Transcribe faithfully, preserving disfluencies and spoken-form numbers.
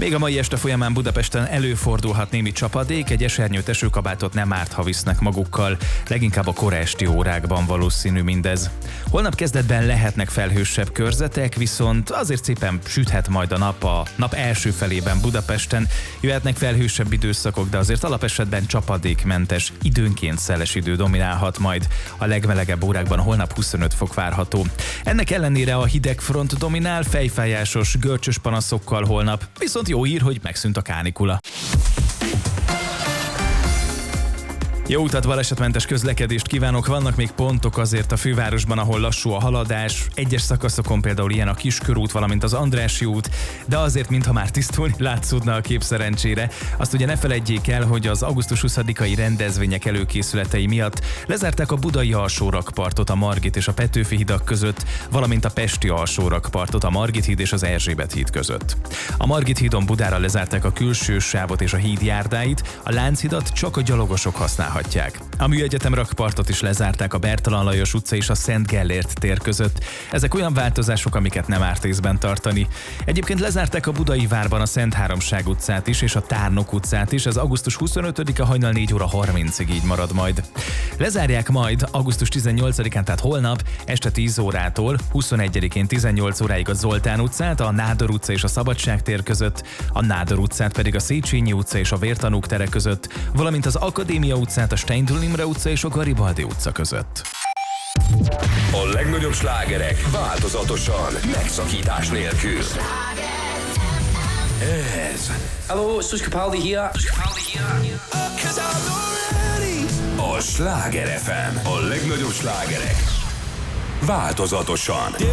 Még a mai este folyamán Budapesten előfordulhat némi csapadék, egy esernyőt, esőkabátot nem árt, ha visznek magukkal, leginkább a kora esti órákban valószínű mindez. Holnap kezdetben lehetnek felhősebb körzetek, viszont azért szépen süthet majd a nap a nap első felében Budapesten. Jöhetnek felhősebb időszakok, de azért alapesetben csapadékmentes, időnként szeles idő dominálhat majd. A legmelegebb órákban holnap huszonöt fok várható. Ennek ellenére a hideg front dominál, fejfájásos, görcsös panaszokkal holnap, viszont jó hír, hogy megszűnt a kánikula. Jó utat, balesetmentes közlekedést kívánok! Vannak még pontok azért a fővárosban, ahol lassú a haladás. Egyes szakaszokon például ilyen a Kiskörút, valamint az Andrássy út, de azért, mintha már tisztulni látszódna a kép szerencsére. Azt ugye ne feledjék el, hogy az augusztus huszadikai rendezvények előkészületei miatt lezárták a budai alsórakpartot a Margit és a Petőfi hidak között, valamint a pesti alsórakpartot a Margit híd és az Erzsébet híd között. A Margit hídon Budára lezárták a külső sávot és a híd járdáit, a Lánchidat csak a gyalogosok használhatják. A Műegyetem rakpartot is lezárták a Bertalan Lajos utca és a Szent Gellért tér között. Ezek olyan változások, amiket nem árt észben tartani. Egyébként lezárták a Budai Várban a Szent Háromság utcát is és a Tárnok utcát is, ez augusztus huszonötödike hajnal négy óra harmincig így marad majd. Lezárják majd augusztus tizennyolcadikán, tehát holnap este tíz órától huszonegyedikén tizennyolc óráig a Zoltán utcát, a Nádor utca és a Szabadság tér között, a Nádor utcát pedig a Széchenyi utca és a Vértanúk tere között, valamint az Akadémia utcát a Steindl Imre utca és a Garibaldi utca között. A legnagyobb slágerek változatosan, megszakítás nélkül. Ez Hello, it's Sush Capaldi here. a Sláger ef em. A legnagyobb slágerek változatosan.